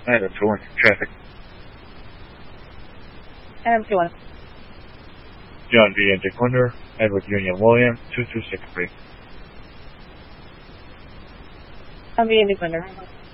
Adam 21, traffic. Adam 21. John V. and Dick Wonder, Edward Union William, 2263. John V. and Dick Wonder.